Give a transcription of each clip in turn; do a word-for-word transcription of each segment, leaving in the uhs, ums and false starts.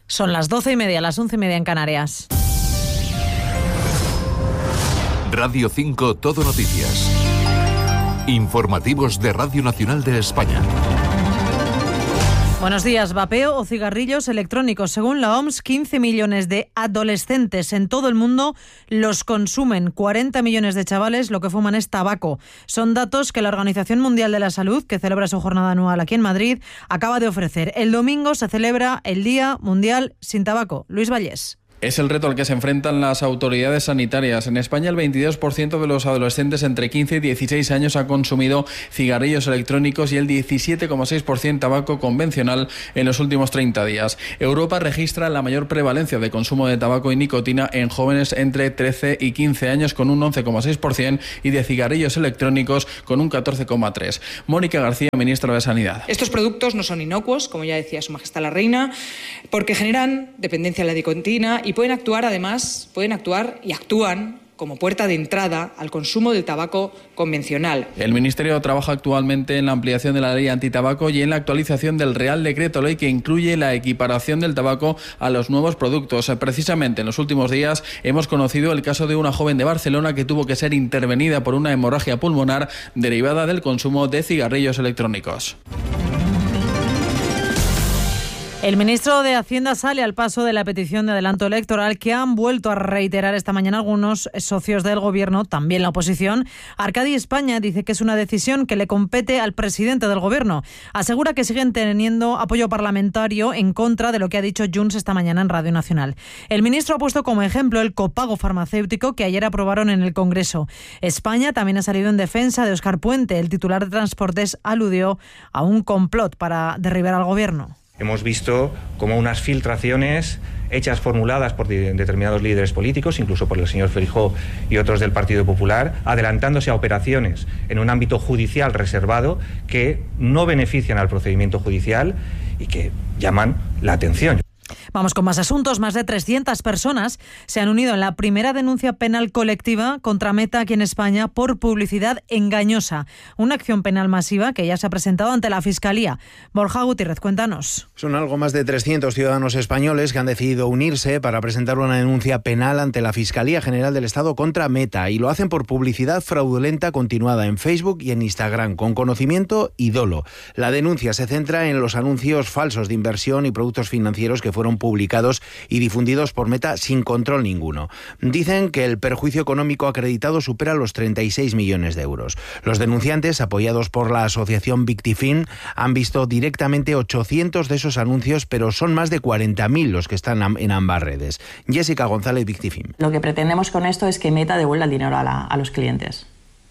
Son las doce y media, las once y media en Canarias. Radio cinco Todo Noticias. Informativos de Radio Nacional de España. Buenos días. Vapeo o cigarrillos electrónicos. Según la O M S, quince millones de adolescentes en todo el mundo los consumen. cuarenta millones de chavales lo que fuman es tabaco. Son datos que la Organización Mundial de la Salud, que celebra su jornada anual aquí en Madrid, acaba de ofrecer. El domingo se celebra el Día Mundial sin Tabaco. Luis Vallés. Es el reto al que se enfrentan las autoridades sanitarias. En España, el veintidós por ciento de los adolescentes entre quince y dieciséis años ha consumido cigarrillos electrónicos y el diecisiete coma seis por ciento tabaco convencional en los últimos treinta días. Europa registra la mayor prevalencia de consumo de tabaco y nicotina en jóvenes entre trece y quince años, con un once coma seis por ciento, y de cigarrillos electrónicos con un catorce coma tres por ciento. Mónica García, ministra de Sanidad. Estos productos no son inocuos, como ya decía Su Majestad la Reina, porque generan dependencia a la nicotina y pueden actuar, además, pueden actuar y actúan como puerta de entrada al consumo del tabaco convencional. El Ministerio trabaja actualmente en la ampliación de la ley antitabaco y en la actualización del Real Decreto Ley, que incluye la equiparación del tabaco a los nuevos productos. Precisamente en los últimos días hemos conocido el caso de una joven de Barcelona que tuvo que ser intervenida por una hemorragia pulmonar derivada del consumo de cigarrillos electrónicos. El ministro de Hacienda sale al paso de la petición de adelanto electoral que han vuelto a reiterar esta mañana algunos socios del Gobierno, también la oposición. Arcadi España dice que es una decisión que le compete al presidente del Gobierno. Asegura que siguen teniendo apoyo parlamentario en contra de lo que ha dicho Junts esta mañana en Radio Nacional. El ministro ha puesto como ejemplo el copago farmacéutico que ayer aprobaron en el Congreso. España también ha salido en defensa de Óscar Puente. El titular de Transportes aludió a un complot para derribar al Gobierno. Hemos visto como unas filtraciones hechas, formuladas por determinados líderes políticos, incluso por el señor Feijóo y otros del Partido Popular, adelantándose a operaciones en un ámbito judicial reservado que no benefician al procedimiento judicial y que llaman la atención. Vamos con más asuntos. Más de trescientas personas se han unido en la primera denuncia penal colectiva contra Meta aquí en España por publicidad engañosa. Una acción penal masiva que ya se ha presentado ante la Fiscalía. Borja Gutiérrez, cuéntanos. Son algo más de trescientos ciudadanos españoles que han decidido unirse para presentar una denuncia penal ante la Fiscalía General del Estado contra Meta, y lo hacen por publicidad fraudulenta continuada en Facebook y en Instagram, con conocimiento y dolo. La denuncia se centra en los anuncios falsos de inversión y productos financieros que fueron publicados y difundidos por Meta sin control ninguno. Dicen que el perjuicio económico acreditado supera los treinta y seis millones de euros. Los denunciantes, apoyados por la asociación Victifin, han visto directamente ochocientos de esos anuncios, pero son más de cuarenta mil los que están en ambas redes. Jessica González, Victifin. Lo que pretendemos con esto es que Meta devuelva el dinero a, la, a los clientes.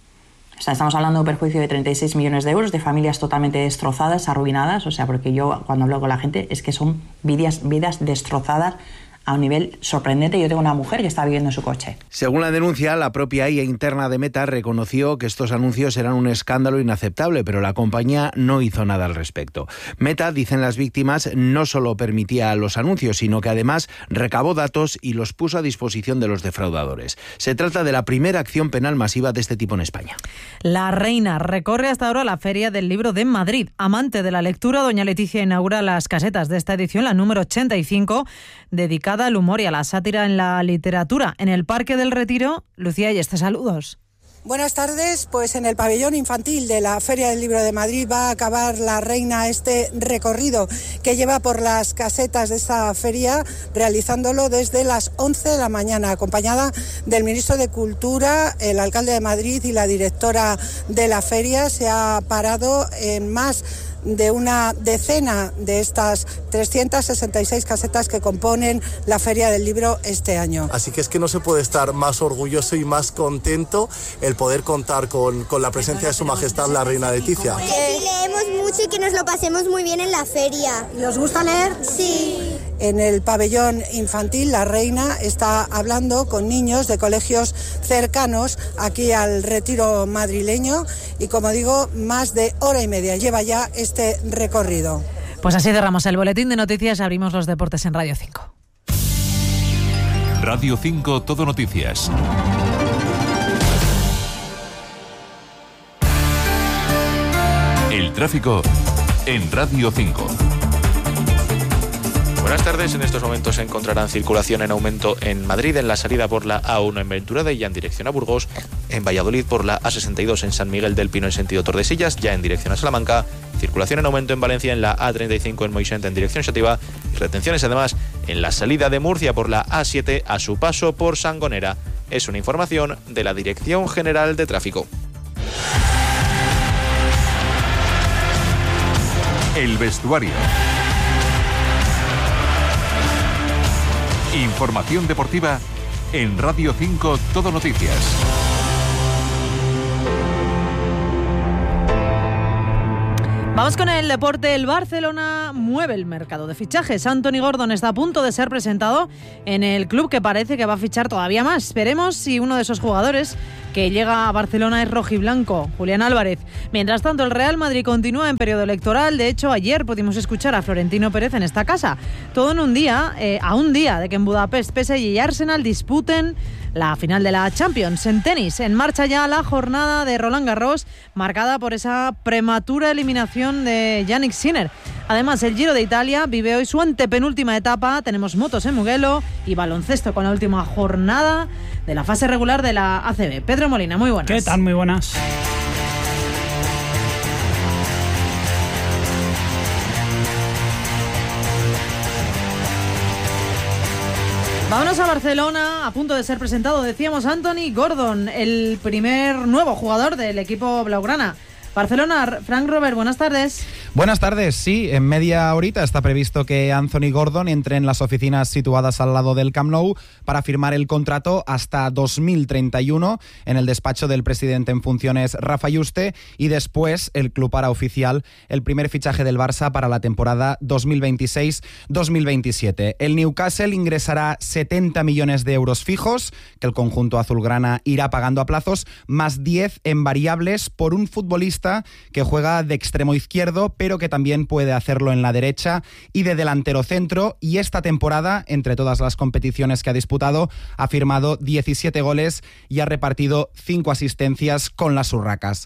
O sea, estamos hablando de un perjuicio de treinta y seis millones de euros, de familias totalmente destrozadas, arruinadas. O sea, porque yo cuando hablo con la gente es que son vidas, vidas destrozadas a un nivel sorprendente. Yo tengo una mujer que está viviendo en su coche. Según la denuncia, la propia I A interna de Meta reconoció que estos anuncios eran un escándalo inaceptable, pero la compañía no hizo nada al respecto. Meta, dicen las víctimas, no solo permitía los anuncios, sino que además recabó datos y los puso a disposición de los defraudadores. Se trata de la primera acción penal masiva de este tipo en España. La Reina recorre hasta ahora la Feria del Libro de Madrid. Amante de la lectura, doña Leticia inaugura las casetas de esta edición, la número ochenta y cinco, dedicada al humor y a la sátira en la literatura. En el Parque del Retiro, Lucía Ayeste, saludos. Buenas tardes. Pues en el pabellón infantil de la Feria del Libro de Madrid va a acabar la Reina este recorrido que lleva por las casetas de esta feria, realizándolo desde las once de la mañana, acompañada del ministro de Cultura, el alcalde de Madrid y la directora de la feria. Se ha parado en más de una decena de estas trescientas sesenta y seis casetas que componen la Feria del Libro este año. Así que es que no se puede estar más orgulloso y más contento el poder contar con, con la presencia de Su Majestad la Reina Leticia. Que sí leemos mucho y que nos lo pasemos muy bien en la feria. ¿Y os gusta leer? Sí. En el pabellón infantil, la Reina está hablando con niños de colegios cercanos aquí al Retiro madrileño y, como digo, más de hora y media lleva ya este recorrido. Pues así cerramos el boletín de noticias, abrimos los deportes en Radio cinco. Radio cinco Todo Noticias. El tráfico en Radio cinco. Buenas buenas tardes. En estos momentos se encontrarán circulación en aumento en Madrid, en la salida por la A uno en Venturada y ya en dirección a Burgos, en Valladolid por la A sesenta y dos en San Miguel del Pino en sentido Tordesillas, ya en dirección a Salamanca, circulación en aumento en Valencia en la A treinta y cinco en Moixent en dirección a Xàtiva y retenciones además en la salida de Murcia por la A siete a su paso por Sangonera. Es una información de la Dirección General de Tráfico. El vestuario. Información deportiva en Radio cinco Todo Noticias. Vamos con el deporte. El Barcelona mueve el mercado de fichajes. Anthony Gordon está a punto de ser presentado en el club que parece que va a fichar todavía más. Veremos si uno de esos jugadores que llega a Barcelona es rojiblanco, Julián Álvarez. Mientras tanto, el Real Madrid continúa en periodo electoral. De hecho, ayer pudimos escuchar a Florentino Pérez en esta casa. Todo en un día, eh, a un día de que en Budapest P S G y Arsenal disputen la final de la Champions. En tenis, en marcha ya la jornada de Roland Garros, marcada por esa prematura eliminación de Jannik Sinner. Además, el Giro de Italia vive hoy su antepenúltima etapa. Tenemos motos en Mugello y baloncesto con la última jornada de la fase regular de la A C B. Pedro Molina, muy buenas. ¿Qué tal? Muy buenas. Vámonos a Barcelona, a punto de ser presentado, decíamos, Anthony Gordon, el primer nuevo jugador del equipo blaugrana. Barcelona, Frank Robert, buenas tardes. Buenas tardes, sí, en media horita está previsto que Anthony Gordon entre en las oficinas situadas al lado del Camp Nou para firmar el contrato hasta dos mil treinta y uno en el despacho del presidente en funciones Rafa Yuste, y después el club hará oficial el primer fichaje del Barça para la temporada dos mil veintiséis dos mil veintisiete. El Newcastle ingresará setenta millones de euros fijos que el conjunto azulgrana irá pagando a plazos, más diez en variables por un futbolista que juega de extremo izquierdo, pero que también puede hacerlo en la derecha y de delantero centro, y esta temporada, entre todas las competiciones que ha disputado, ha firmado diecisiete goles y ha repartido cinco asistencias con las urracas.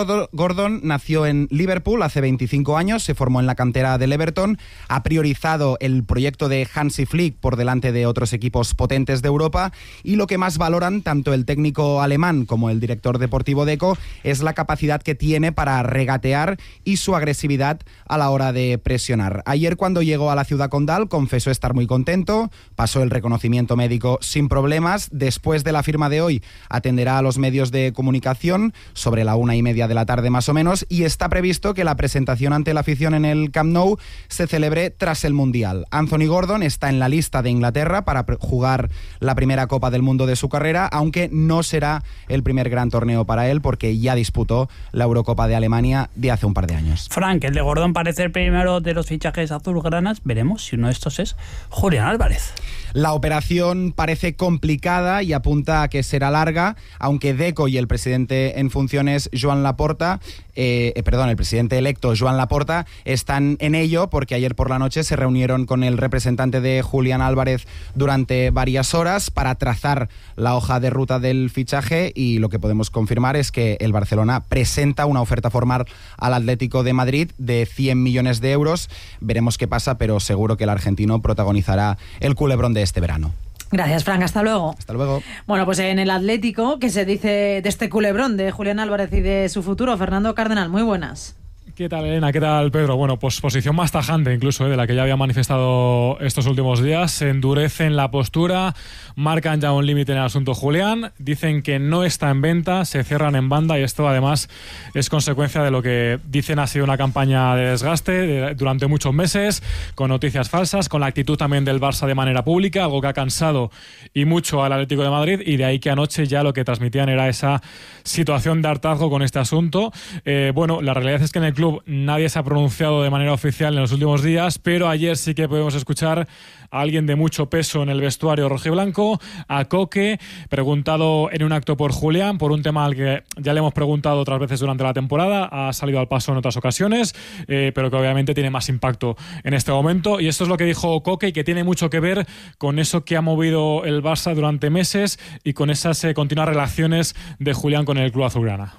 Gordon nació en Liverpool hace veinticinco años, se formó en la cantera del Everton, ha priorizado el proyecto de Hansi Flick por delante de otros equipos potentes de Europa, y lo que más valoran tanto el técnico alemán como el director deportivo Deco es la capacidad que tiene para regatear y su agresividad a la hora de presionar. Ayer, cuando llegó a la ciudad condal, confesó estar muy contento, pasó el reconocimiento médico sin problemas. Después de la firma de hoy atenderá a los medios de comunicación sobre la una y media de la tarde más o menos, y está previsto que la presentación ante la afición en el Camp Nou se celebre tras el Mundial. Anthony Gordon está en la lista de Inglaterra para jugar la primera Copa del Mundo de su carrera, aunque no será el primer gran torneo para él porque ya disputó la Eurocopa de Alemania de hace un par de años. Frank, el de Gordon parece el primero de los fichajes azulgranas. Veremos si uno de estos es Julián Álvarez. La operación parece complicada y apunta a que será larga, aunque Deco y el presidente en funciones, Joan Laporta, eh, eh, perdón, el presidente electo, Joan Laporta, están en ello, porque ayer por la noche se reunieron con el representante de Julián Álvarez durante varias horas para trazar la hoja de ruta del fichaje, y lo que podemos confirmar es que el Barcelona presenta una oferta formal al Atlético de Madrid de cien millones de euros. Veremos qué pasa, pero seguro que el argentino protagonizará el culebrón de este verano. Gracias, Frank. Hasta luego. Hasta luego. Bueno, pues en el Atlético, ¿qué se dice de este culebrón de Julián Álvarez y de su futuro? Fernando Cardenal, muy buenas. ¿Qué tal, Elena? ¿Qué tal, Pedro? Bueno, pues posición más tajante incluso, ¿eh? de la que ya había manifestado estos últimos días. Se endurecen la postura, marcan ya un límite en el asunto Julián, dicen que no está en venta, se cierran en banda, y esto además es consecuencia de lo que dicen ha sido una campaña de desgaste de, durante muchos meses, con noticias falsas, con la actitud también del Barça de manera pública, algo que ha cansado y mucho al Atlético de Madrid, y de ahí que anoche ya lo que transmitían era esa situación de hartazgo con este asunto. Eh, bueno, la realidad es que en el club nadie se ha pronunciado de manera oficial en los últimos días, pero ayer sí que podemos escuchar a alguien de mucho peso en el vestuario rojiblanco, a Coque, preguntado en un acto por Julián, por un tema al que ya le hemos preguntado otras veces durante la temporada, ha salido al paso en otras ocasiones, eh, pero que obviamente tiene más impacto en este momento, y esto es lo que dijo Coque, y que tiene mucho que ver con eso que ha movido el Barça durante meses y con esas eh, continuas relaciones de Julián con el club azulgrana.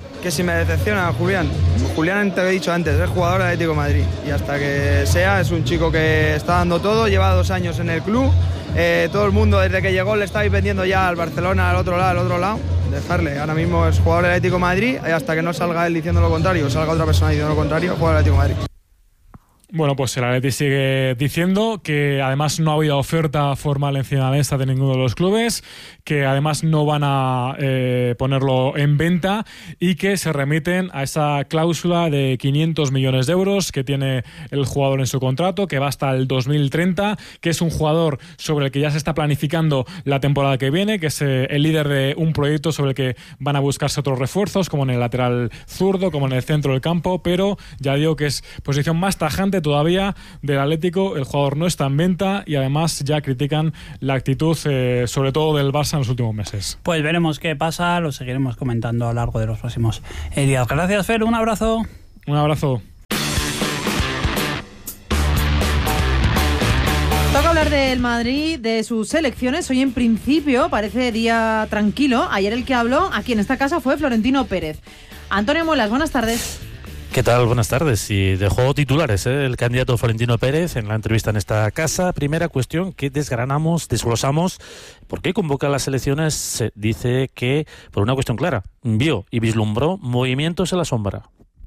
Que si me decepciona Julián, Julián te lo he dicho antes, es jugador del Atlético de Madrid y hasta que sea es un chico que está dando todo, lleva dos años en el club, eh, todo el mundo desde que llegó le estáis vendiendo ya al Barcelona, al otro lado, al otro lado, dejarle, ahora mismo es jugador del Atlético de Madrid y hasta que no salga él diciendo lo contrario, salga otra persona diciendo lo contrario, jugador del Atlético de Madrid. Bueno, pues el Atleti sigue diciendo que además no ha habido oferta formal encima de la mesa de ninguno de los clubes, que además no van a eh, ponerlo en venta y que se remiten a esa cláusula de quinientos millones de euros que tiene el jugador en su contrato, que va hasta el dos mil treinta, que es un jugador sobre el que ya se está planificando la temporada que viene, que es eh, el líder de un proyecto sobre el que van a buscarse otros refuerzos, como en el lateral zurdo, como en el centro del campo, pero ya digo que es posición más tajante todavía del Atlético. El jugador no está en venta y además ya critican la actitud eh, sobre todo del Barça en los últimos meses. Pues veremos qué pasa, lo seguiremos comentando a lo largo de los próximos días. Gracias, Fer, un abrazo. Un abrazo. Toca hablar del Madrid, de sus selecciones. Hoy en principio parece día tranquilo. Ayer el que habló aquí en esta casa fue Florentino Pérez. Antonio Muelas, buenas tardes. ¿Qué tal? Buenas tardes. Y dejó titulares ¿eh? el candidato Florentino Pérez en la entrevista en esta casa. Primera cuestión que desgranamos, desglosamos. ¿Por qué convoca las elecciones? Se dice que por una cuestión clara. Vio y vislumbró movimientos en la sombra.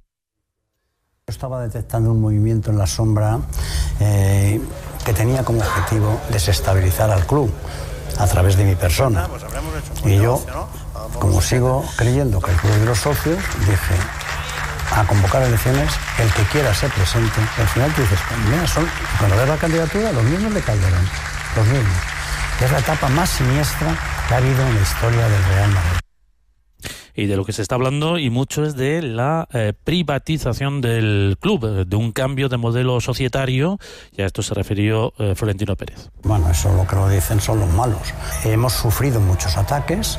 Yo estaba detectando un movimiento en la sombra eh, que tenía como objetivo desestabilizar al club a través de mi persona. Y yo, como sigo creyendo que el club es de los socios, dije... a convocar elecciones, el que quiera se presente. Al final tú dices, mira, son, cuando ves la candidatura, los mismos de Calderón, los mismos. Es la etapa más siniestra que ha habido en la historia del Real Madrid. Y de lo que se está hablando, y mucho, es de la eh, privatización del club, de un cambio de modelo societario, y a esto se refirió eh, Florentino Pérez. Bueno, eso lo que lo dicen son los malos. Hemos sufrido muchos ataques.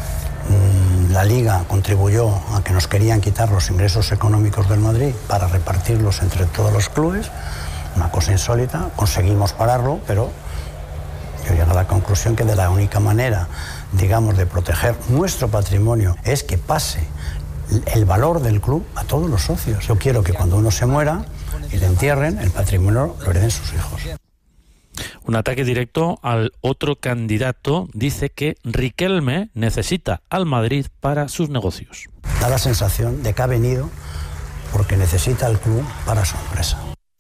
La Liga contribuyó a que nos querían quitar los ingresos económicos del Madrid para repartirlos entre todos los clubes, una cosa insólita. Conseguimos pararlo, pero yo llegué a la conclusión que de la única manera, digamos, de proteger nuestro patrimonio es que pase el valor del club a todos los socios. Yo quiero que cuando uno se muera y le entierren, el patrimonio lo hereden sus hijos. Un ataque directo al otro candidato. Dice que Riquelme necesita al Madrid para sus negocios. Da la sensación de que ha venido porque necesita al club para su empresa.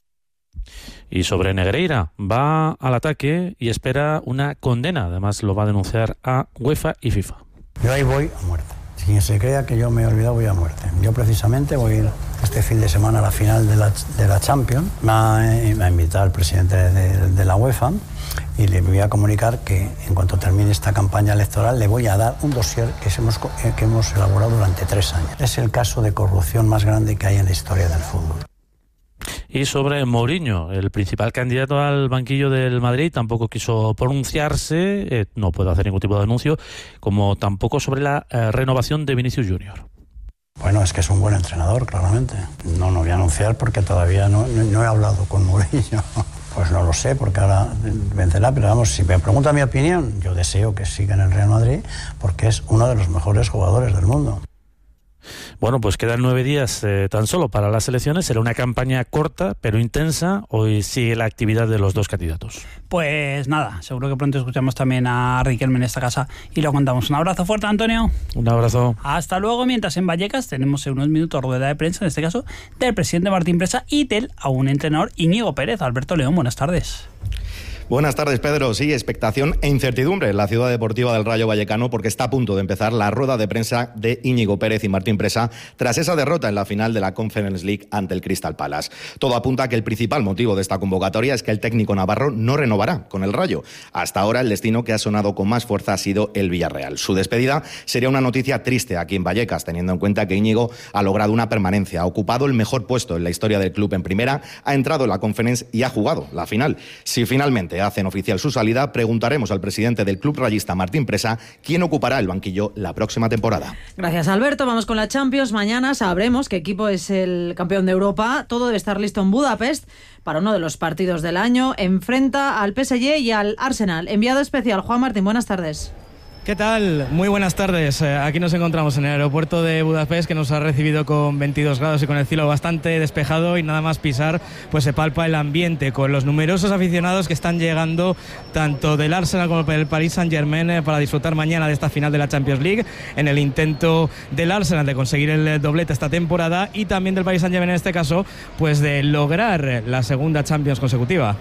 Y sobre Negreira, va al ataque y espera una condena. Además lo va a denunciar a UEFA y FIFA. Yo ahí voy a muerte. Quien se crea que yo me he olvidado, voy a muerte. Yo precisamente voy a ir este fin de semana a la final de la, de la Champions. Me ha, me ha invitado el presidente de, de la UEFA y le voy a comunicar que en cuanto termine esta campaña electoral le voy a dar un dossier que hemos, que hemos elaborado durante tres años. Es el caso de corrupción más grande que hay en la historia del fútbol. Y sobre Mourinho, el principal candidato al banquillo del Madrid, tampoco quiso pronunciarse, eh, no puede hacer ningún tipo de anuncio, como tampoco sobre la eh, renovación de Vinicius Junior. Bueno, es que es un buen entrenador, claramente. No, no voy a anunciar porque todavía no, no, no he hablado con Mourinho. Pues no lo sé, porque ahora vencerá, pero vamos, si me pregunta mi opinión, yo deseo que siga en el Real Madrid porque es uno de los mejores jugadores del mundo. Bueno, pues quedan nueve días eh, tan solo para las elecciones. Será una campaña corta, pero intensa. Hoy sigue la actividad de los dos candidatos. Pues nada, seguro que pronto escuchamos también a Riquelme en esta casa y lo contamos. Un abrazo fuerte, Antonio. Un abrazo. Hasta luego. Mientras en Vallecas tenemos en unos minutos rueda de prensa, en este caso, del presidente Martín Presa y del aún entrenador Íñigo Pérez. Alberto León, buenas tardes. Buenas tardes, Pedro. Sí, expectación e incertidumbre en la ciudad deportiva del Rayo Vallecano porque está a punto de empezar la rueda de prensa de Íñigo Pérez y Martín Presa tras esa derrota en la final de la Conference League ante el Crystal Palace. Todo apunta a que el principal motivo de esta convocatoria es que el técnico navarro no renovará con el Rayo. Hasta ahora el destino que ha sonado con más fuerza ha sido el Villarreal. Su despedida sería una noticia triste aquí en Vallecas, teniendo en cuenta que Íñigo ha logrado una permanencia, ha ocupado el mejor puesto en la historia del club en primera, ha entrado en la Conference y ha jugado la final. Si finalmente hacen oficial su salida, preguntaremos al presidente del club rayista, Martín Presa, quién ocupará el banquillo la próxima temporada. Gracias, Alberto. Vamos con la Champions. Mañana sabremos qué equipo es el campeón de Europa. Todo debe estar listo en Budapest para uno de los partidos del año. Enfrenta al P S G y al Arsenal. Enviado especial, Juan Martín, buenas tardes. ¿Qué tal? Muy buenas tardes. Aquí nos encontramos en el aeropuerto de Budapest, que nos ha recibido con veintidós grados y con el cielo bastante despejado, y nada más pisar pues se palpa el ambiente con los numerosos aficionados que están llegando tanto del Arsenal como del Paris Saint-Germain para disfrutar mañana de esta final de la Champions League, en el intento del Arsenal de conseguir el doblete esta temporada, y también del Paris Saint-Germain en este caso pues de lograr la segunda Champions consecutiva.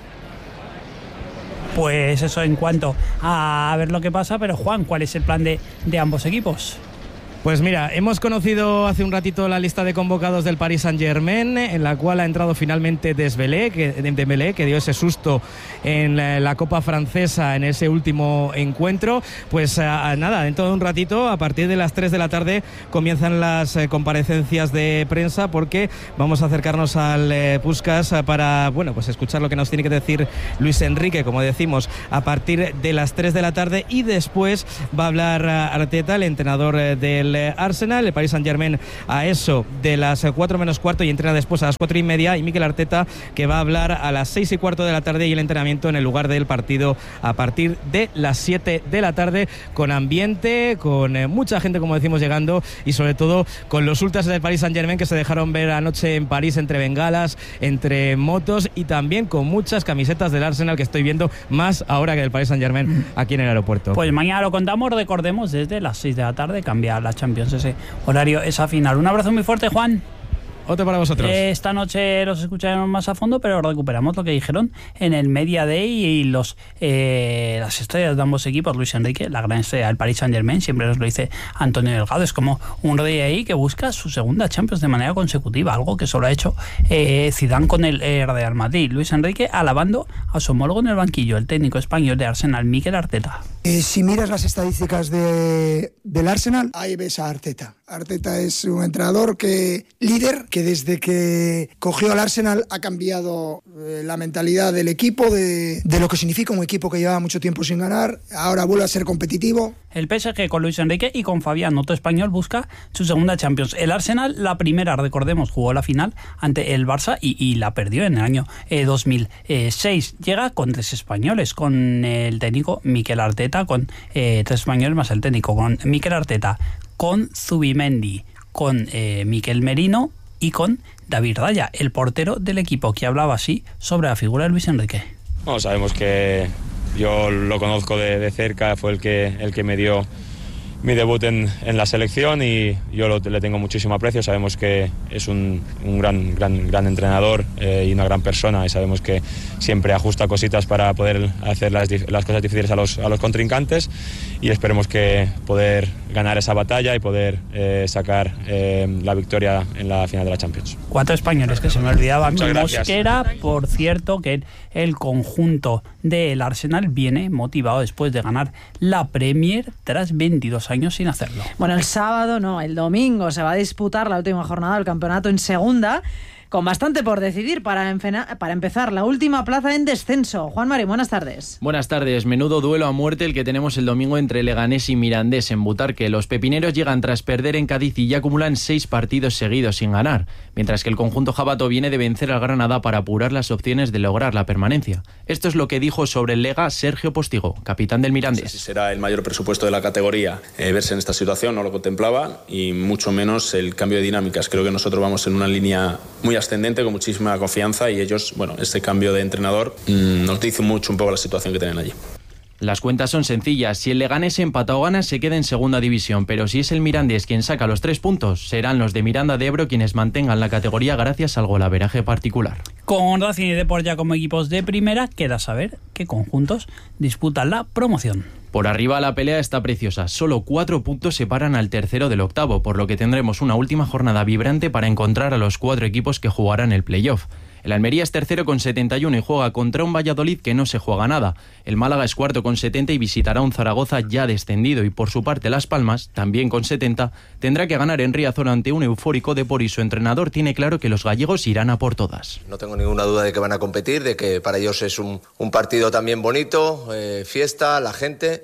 Pues eso en cuanto a ver lo que pasa, pero Juan, ¿cuál es el plan de, de ambos equipos? Pues mira, hemos conocido hace un ratito la lista de convocados del Paris Saint-Germain, en la cual ha entrado finalmente Dembélé, que, Dembélé, que dio ese susto en la, la Copa Francesa en ese último encuentro. Pues a, a nada, dentro de un ratito, a partir de las tres de la tarde, comienzan las eh, comparecencias de prensa, porque vamos a acercarnos al eh, Puskás para, bueno, pues escuchar lo que nos tiene que decir Luis Enrique, como decimos, a partir de las tres de la tarde, y después va a hablar Arteta, el entrenador eh, del Arsenal, el Paris Saint-Germain a eso de las cuatro menos cuarto, y entrena después a las cuatro y media, y Mikel Arteta, que va a hablar a las seis y cuarto de la tarde, y el entrenamiento en el lugar del partido a partir de las siete de la tarde, con ambiente, con eh, mucha gente, como decimos, llegando, y sobre todo con los ultras del Paris Saint-Germain que se dejaron ver anoche en París entre bengalas, entre motos, y también con muchas camisetas del Arsenal que estoy viendo, más ahora que del Paris Saint-Germain aquí en el aeropuerto. Pues mañana lo contamos, recordemos, desde las seis de la tarde cambia la Champions, ese horario, esa final. Un abrazo muy fuerte, Juan. Otro para vosotros. Eh, esta noche los escucharemos más a fondo, pero recuperamos lo que dijeron en el Media Day y los eh, las estrellas de ambos equipos. Luis Enrique, la gran estrella del Paris Saint-Germain, siempre nos lo dice Antonio Delgado, es como un rey ahí que busca su segunda Champions de manera consecutiva, algo que solo ha hecho eh, Zidane con el eh, Real Madrid. Luis Enrique alabando a su homólogo en el banquillo, el técnico español de Arsenal, Mikel Arteta. Eh, si miras las estadísticas de, del Arsenal, ahí ves a Arteta. Arteta es un entrenador que líder, que desde que cogió al Arsenal ha cambiado eh, la mentalidad del equipo, de, de lo que significa un equipo que llevaba mucho tiempo sin ganar, ahora vuelve a ser competitivo. El P S G con Luis Enrique y con Fabián, otro español, busca su segunda Champions. El Arsenal, la primera, recordemos, jugó la final ante el Barça y, y la perdió en el año eh, dos mil seis. Llega con tres españoles, con el técnico Mikel Arteta, con eh, tres españoles más el técnico, con Mikel Arteta, con Zubimendi, con eh, Mikel Merino y con David Raya, el portero del equipo, que hablaba así sobre la figura de Luis Enrique. Bueno, sabemos que yo lo conozco de, de cerca, fue el que, el que me dio mi debut en, en la selección, y yo lo, le tengo muchísimo aprecio. Sabemos que es un, un gran, gran, gran entrenador eh, y una gran persona, y sabemos que siempre ajusta cositas para poder hacer las, las cosas difíciles a los, a los contrincantes, y esperemos que poder ganar esa batalla y poder eh, sacar eh, la victoria en la final de la Champions. Cuatro españoles que se me olvidaban. Muchas Mosquera, por cierto, que el conjunto del Arsenal viene motivado después de ganar la Premier tras veintidós años sin hacerlo. Bueno, el sábado no, el domingo se va a disputar la última jornada del campeonato en segunda, con bastante por decidir para, enfena, para empezar la última plaza en descenso. Juan Mari, buenas tardes. Buenas tardes. Menudo duelo a muerte el que tenemos el domingo entre Leganés y Mirandés en Butarque. Los pepineros llegan tras perder en Cádiz y ya acumulan seis partidos seguidos sin ganar, mientras que el conjunto jabato viene de vencer al Granada para apurar las opciones de lograr la permanencia. Esto es lo que dijo sobre el Lega Sergio Postigo, capitán del Mirandés. No sé si será el mayor presupuesto de la categoría eh, verse en esta situación, no lo contemplaba, y mucho menos el cambio de dinámicas. Creo que nosotros vamos en una línea muy ascendente, con muchísima confianza, y ellos, bueno, este cambio de entrenador mmm, nos dice mucho un poco la situación que tienen allí. Las cuentas son sencillas. Si el Leganés empata o gana, se queda en segunda división, pero si es el Mirandés quien saca los tres puntos, serán los de Miranda de Ebro quienes mantengan la categoría gracias al golaveraje particular. Con Racing y Depor ya como equipos de primera, queda saber qué conjuntos disputan la promoción. Por arriba la pelea está preciosa, solo cuatro puntos separan al tercero del octavo, por lo que tendremos una última jornada vibrante para encontrar a los cuatro equipos que jugarán el playoff. El Almería es tercero con setenta y uno y juega contra un Valladolid que no se juega nada. El Málaga es cuarto con setenta y visitará un Zaragoza ya descendido, y por su parte Las Palmas, también con setenta, tendrá que ganar en Riazor ante un eufórico Depor, y su entrenador tiene claro que los gallegos irán a por todas. No tengo ninguna duda de que van a competir, de que para ellos es un, un partido también bonito, eh, fiesta, la gente,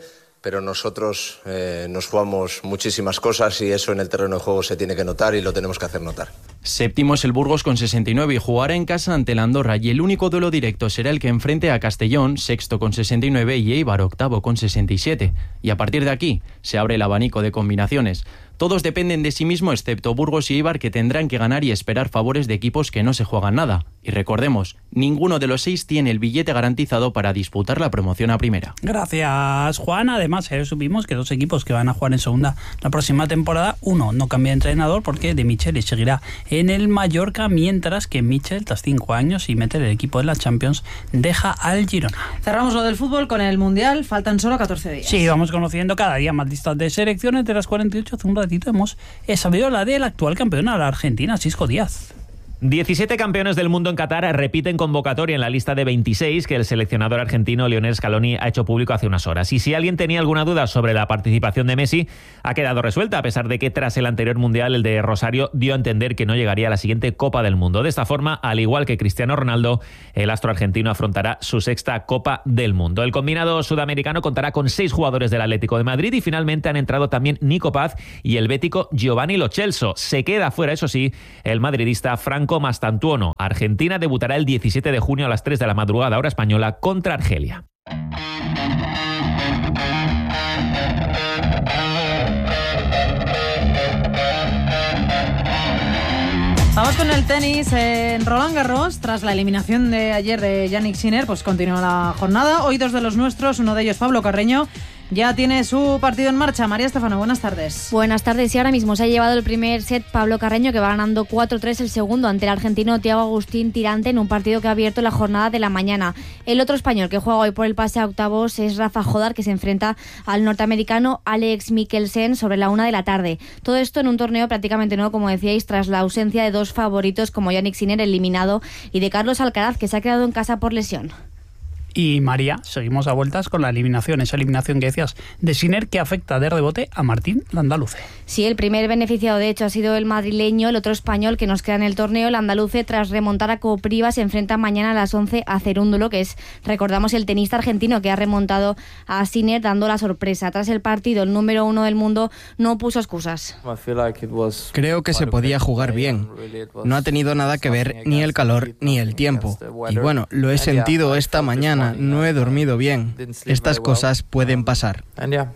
pero nosotros eh, nos jugamos muchísimas cosas y eso en el terreno de juego se tiene que notar y lo tenemos que hacer notar. Séptimo es el Burgos con sesenta y nueve y jugará en casa ante la Andorra, y el único duelo directo será el que enfrente a Castellón, sexto con sesenta y nueve, y Eibar, octavo con sesenta y siete. Y a partir de aquí se abre el abanico de combinaciones. Todos dependen de sí mismo excepto Burgos y Eibar, que tendrán que ganar y esperar favores de equipos que no se juegan nada. Y recordemos, ninguno de los seis tiene el billete garantizado para disputar la promoción a primera. Gracias, Juan. Además, ayer supimos que dos equipos que van a jugar en segunda la próxima temporada, uno no cambia de entrenador porque De Micheli seguirá en el Mallorca, mientras que Michel, tras cinco años y meter el equipo de la Champions, deja al Girona. Cerramos lo del fútbol con el Mundial, faltan solo catorce días. Sí, vamos conociendo cada día más listas de selecciones. De las cuarenta y ocho, hace un ratito hemos sabido la del actual campeona, la Argentina, Sisco Díaz. diecisiete campeones del mundo en Qatar repiten convocatoria en la lista de veintiséis que el seleccionador argentino Lionel Scaloni ha hecho público hace unas horas. Y si alguien tenía alguna duda sobre la participación de Messi, ha quedado resuelta, a pesar de que tras el anterior mundial, el de Rosario dio a entender que no llegaría a la siguiente Copa del Mundo. De esta forma, al igual que Cristiano Ronaldo, el astro argentino afrontará su sexta Copa del Mundo. El combinado sudamericano contará con seis jugadores del Atlético de Madrid y finalmente han entrado también Nico Paz y el bético Giovanni Lo Celso. Se queda fuera, eso sí, el madridista Franco Mastantuono. Argentina debutará el diecisiete de junio a las tres de la madrugada hora española contra Argelia. Vamos con el tenis en Roland Garros. Tras la eliminación de ayer de Jannik Sinner, pues continúa la jornada. Hoy dos de los nuestros, uno de ellos Pablo Carreño, ya tiene su partido en marcha. María Estefano, buenas tardes. Buenas tardes. Y ahora mismo se ha llevado el primer set Pablo Carreño, que va ganando cuatro tres el segundo ante el argentino Thiago Agustín Tirante en un partido que ha abierto la jornada de la mañana. El otro español que juega hoy por el pase a octavos es Rafa Jodar, que se enfrenta al norteamericano Alex Mikkelsen sobre la una de la tarde. Todo esto en un torneo prácticamente nuevo, como decíais, tras la ausencia de dos favoritos como Jannik Sinner, eliminado, y de Carlos Alcaraz, que se ha quedado en casa por lesión. Y María, seguimos a vueltas con la eliminación, esa eliminación que decías de Sinner, que afecta de rebote a Martín Landaluce. Sí, el primer beneficiado de hecho ha sido el madrileño. El otro español que nos queda en el torneo, Landaluce, tras remontar a Kopriva, se enfrenta mañana a las once a Cerúndulo, que es, recordamos, el tenista argentino que ha remontado a Sinner dando la sorpresa. Tras el partido, el número uno del mundo no puso excusas. Creo que se podía jugar bien. No ha tenido nada que ver ni el calor ni el tiempo. Y bueno, lo he sentido esta mañana. No he dormido bien. Estas cosas pueden pasar.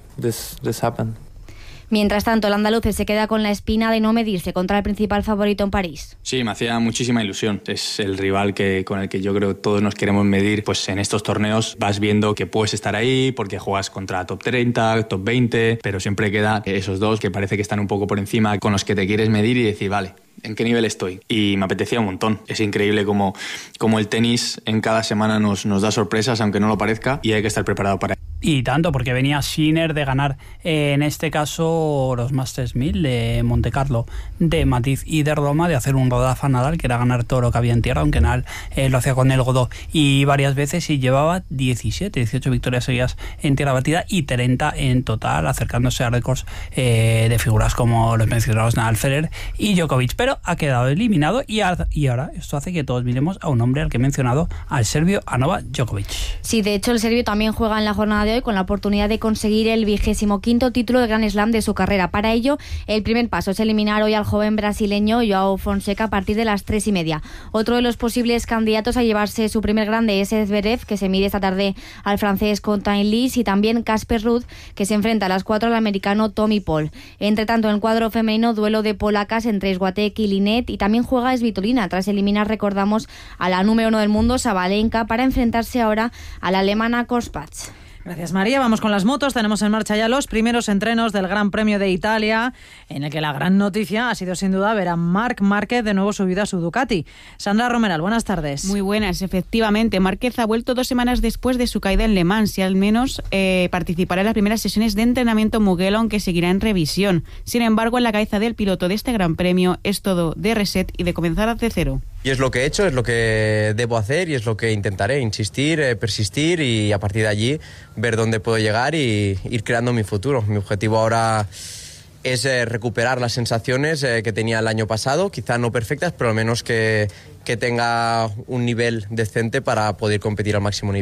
Mientras tanto, el andaluz se queda con la espina de no medirse contra el principal favorito en París. Sí, me hacía muchísima ilusión. Es el rival que, con el que yo creo todos nos queremos medir. Pues en estos torneos vas viendo que puedes estar ahí porque juegas contra top treinta, top veinte, pero siempre queda esos dos que parece que están un poco por encima, con los que te quieres medir y decir, vale, ¿en qué nivel estoy? Y me apetecía un montón. Es increíble cómo, cómo el tenis en cada semana nos, nos da sorpresas, aunque no lo parezca, y hay que estar preparado para ello. Y tanto, porque venía Sinner de ganar, eh, en este caso, los Masters mil de Monte Carlo, de Matiz y de Roma, de hacer un rodazo a Nadal, que era ganar todo lo que había en tierra, aunque Nadal eh, lo hacía con el Godó y varias veces, y llevaba diecisiete, dieciocho victorias seguidas en tierra batida y treinta en total, acercándose a récords eh, de figuras como los mencionados Nadal, Federer y Djokovic. Pero ha quedado eliminado y, a, y ahora esto hace que todos miremos a un hombre al que he mencionado, al serbio, a Novak Djokovic. Sí, de hecho el serbio también juega en la jornada de hoy con la oportunidad de conseguir el vigésimo quinto título de Grand Slam de su carrera. Para ello, el primer paso es eliminar hoy al joven brasileño Joao Fonseca a partir de las tres y media. Otro de los posibles candidatos a llevarse su primer grande es Zverev, que se mide esta tarde al francés Quentin Lis, y también Casper Ruud, que se enfrenta a las cuatro al americano Tommy Paul. Entre tanto, en el cuadro femenino, duelo de polacas entre Swiatek y Linet, y también juega Svitolina tras eliminar, recordamos, a la número uno del mundo, Sabalenka, para enfrentarse ahora a la alemana Korspatz. Gracias, María. Vamos con las motos. Tenemos en marcha ya los primeros entrenos del Gran Premio de Italia, en el que la gran noticia ha sido sin duda ver a Marc Márquez de nuevo subido a su Ducati. Sandra Romeral, buenas tardes. Muy buenas, efectivamente. Márquez ha vuelto dos semanas después de su caída en Le Mans y al menos eh, participará en las primeras sesiones de entrenamiento Mugello, aunque seguirá en revisión. Sin embargo, en la cabeza del piloto de este Gran Premio es todo de reset y de comenzar desde cero. Y es lo que he hecho, es lo que debo hacer y es lo que intentaré, insistir, eh, persistir y a partir de allí ver dónde puedo llegar y ir creando mi futuro. Mi objetivo ahora es eh, recuperar las sensaciones eh, que tenía el año pasado, quizá no perfectas, pero al menos que, que tenga un nivel decente para poder competir al máximo nivel.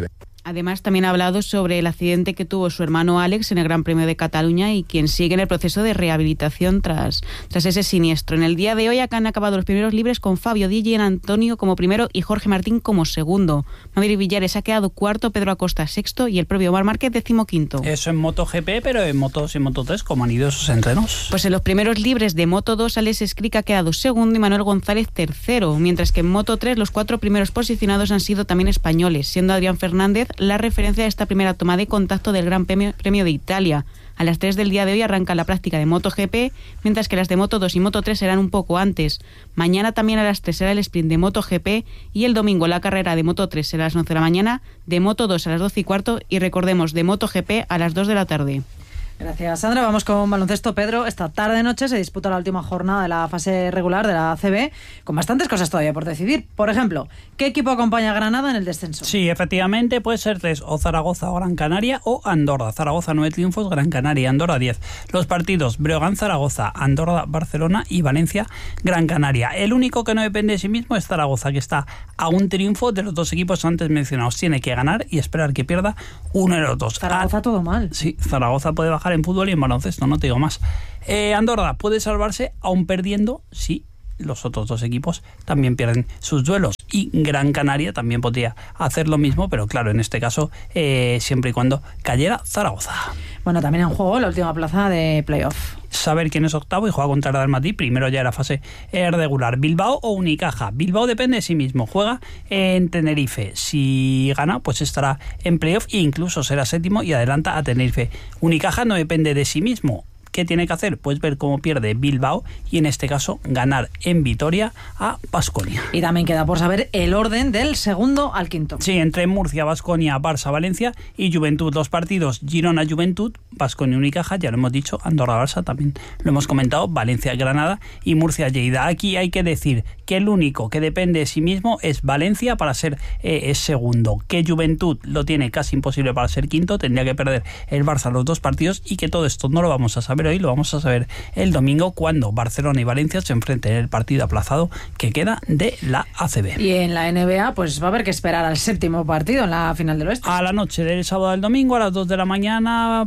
Además, también ha hablado sobre el accidente que tuvo su hermano Alex en el Gran Premio de Cataluña y quien sigue en el proceso de rehabilitación tras, tras ese siniestro. En el día de hoy acá han acabado los primeros libres con Fabio Di Gianantonio como primero y Jorge Martín como segundo. Maverick Villares ha quedado cuarto, Pedro Acosta sexto y el propio Marc Márquez decimoquinto. Eso en MotoGP, pero en Moto dos y Moto tres, ¿cómo han ido esos entrenos? Pues en los primeros libres de Moto dos, Alex Escrica ha quedado segundo y Manuel González tercero, mientras que en Moto tres los cuatro primeros posicionados han sido también españoles, siendo Adrián Fernández la referencia de esta primera toma de contacto del Gran Premio, Premio de Italia. A las tres del día de hoy arranca la práctica de MotoGP, mientras que las de Moto dos y Moto tres serán un poco antes. Mañana también a las tres será el sprint de MotoGP y el domingo la carrera de Moto tres será a las once de la mañana, de Moto dos a las doce y cuarto y recordemos de MotoGP a las dos de la tarde. Gracias, Sandra. Vamos con baloncesto. Pedro, esta tarde-noche se disputa la última jornada de la fase regular de la A C B, con bastantes cosas todavía por decidir. Por ejemplo, ¿qué equipo acompaña a Granada en el descenso? Sí, efectivamente, puede ser tres, o Zaragoza o Gran Canaria, o Andorra. Zaragoza nueve triunfos, Gran Canaria, Andorra diez. Los partidos Breogán-Zaragoza, Andorra-Barcelona y Valencia-Gran Canaria. El único que no depende de sí mismo es Zaragoza, que está a un triunfo de los dos equipos antes mencionados. Tiene que ganar y esperar que pierda uno de los dos. Zaragoza todo mal. Sí, Zaragoza puede bajar en fútbol y en baloncesto, no te digo más. Eh, Andorra puede salvarse aún perdiendo si los otros dos equipos también pierden sus duelos, y Gran Canaria también podría hacer lo mismo, pero claro, en este caso eh, siempre y cuando cayera Zaragoza. Bueno, también en juego la última plaza de playoff. Saber quién es octavo y juega contra el Real Madrid. Primero ya era fase regular. Bilbao o Unicaja. Bilbao depende de sí mismo. Juega en Tenerife. Si gana, pues estará en playoff e incluso será séptimo y adelanta a Tenerife. Unicaja no depende de sí mismo. ¿Qué tiene que hacer? Pues ver cómo pierde Bilbao y en este caso ganar en Vitoria a Baskonia. Y también queda por saber el orden del segundo al quinto. Sí, entre Murcia, Baskonia, Barça, Valencia y Juventud. Los partidos Girona, Juventud, Baskonia, Unicaja, ya lo hemos dicho, Andorra, Barça también lo hemos comentado, Valencia, Granada y Murcia, Lleida. Aquí hay que decir que el único que depende de sí mismo es Valencia para ser eh, segundo, que Juventud lo tiene casi imposible para ser quinto, tendría que perder el Barça los dos partidos y que todo esto no lo vamos a saber hoy, lo vamos a saber el domingo cuando Barcelona y Valencia se enfrenten en el partido aplazado que queda de la A C B. Y en la N B A pues va a haber que esperar al séptimo partido en la final del oeste. A la noche del sábado al domingo a las dos de la mañana,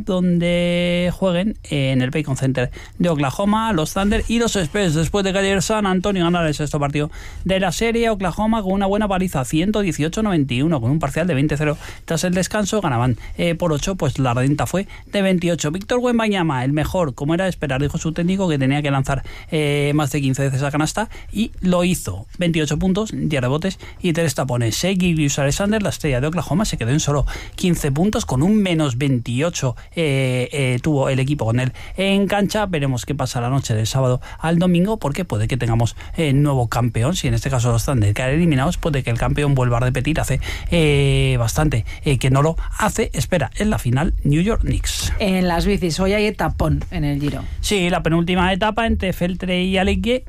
donde jueguen en el Paycon Center de Oklahoma los Thunder y los Spurs, después de que ayer San Antonio ganara el sexto partido de la serie. Oklahoma con una buena paliza, ciento dieciocho a noventa y uno, con un parcial de veinte cero. Tras el descanso ganaban eh, por ocho, pues la renta fue de veintiocho. Víctor Wembanyama, el mejor, como era de esperar, dijo su técnico que tenía que lanzar eh, más de quince veces a canasta y lo hizo. veintiocho puntos, diez rebotes y tres tapones. Shai Gilgeous-Alexander, la estrella de Oklahoma, se quedó en solo quince puntos con un menos veintiocho eh, eh, tuvo el equipo con él en cancha. Veremos qué pasa la noche del sábado al domingo, porque puede que tengamos eh, nuevo campeón. Si en este caso los Thunder quedan eliminados, puede que el campeón vuelva a repetir. Hace eh, bastante eh, que no lo hace. Espera en la final New York Knicks. En las bicis hoy hay tapón en el Giro. Sí, la penúltima etapa entre Feltre y Alegue,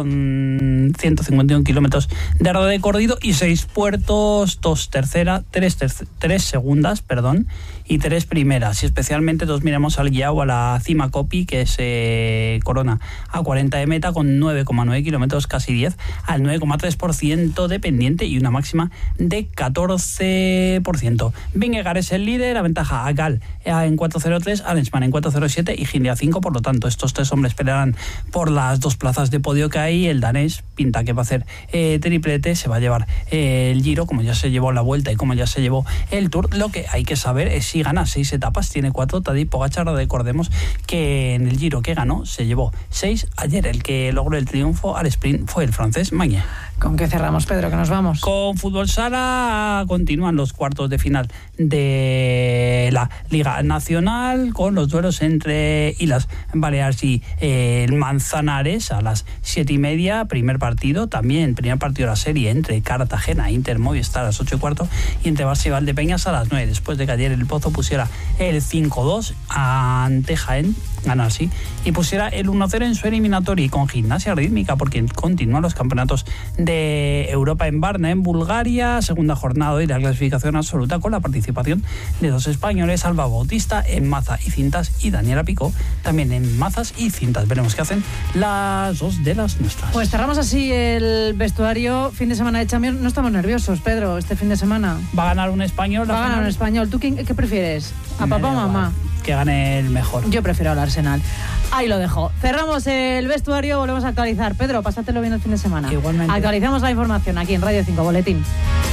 con ciento cincuenta y un kilómetros de recorrido y seis puertos, dos terceras, tres, terc tres segundas, perdón, y tres primeras. Y especialmente nos miramos al Guiao, a la Cima Coppi, que se eh, corona a cuarenta de meta con nueve coma nueve kilómetros, casi diez, al nueve coma tres por ciento de pendiente y una máxima de catorce por ciento. Vingegaard es el líder, aventaja a Gal en cuatro cero tres, Arensman en cuatro cero siete y Hindley a cinco. Por lo tanto, estos tres hombres pelearán por las dos plazas de podio que hay. El danés pinta que va a hacer eh, triplete, se va a llevar eh, el Giro, como ya se llevó la Vuelta y como ya se llevó el Tour. Lo que hay que saber es si gana seis etapas, tiene cuatro. Tadej Pogačar, recordemos que en el Giro que ganó se llevó seis. Ayer el que logró el triunfo al sprint fue el francés Mañé. ¿Con qué cerramos, Pedro, que nos vamos? Con fútbol sala continúan los cuartos de final de la Liga Nacional, con los duelos entre Islas Baleares y eh, el Manzanares a las siete y media. Primer partido, también primer partido de la serie entre Cartagena e Inter Movistar a las ocho y cuarto y entre Barça y Valdepeñas a las nueve. Después de que ayer el Pozo pusiera el cinco dos ante Jaén ganar sí, y pusiera el uno cero en su eliminatoria, y con Gimnasia Rítmica, porque continúan los campeonatos de Europa en Varna, en Bulgaria, segunda jornada y la clasificación absoluta con la participación de dos españoles, Alba Bautista en maza y cintas y Daniela Picó también en mazas y cintas. Veremos qué hacen las dos de las nuestras. Pues cerramos así el vestuario. Fin de semana de Champions. No estamos nerviosos, Pedro, este fin de semana. Va a ganar un español. Va a ganar un español. ¿Tú qué, qué prefieres? ¿A Me papá o mamá? Que gane el mejor. Yo prefiero al Arsenal. Ahí lo dejo. Cerramos el vestuario, volvemos a actualizar. Pedro, pásatelo bien el fin de semana. Igualmente. Actualizamos la información aquí en Radio cinco Boletín.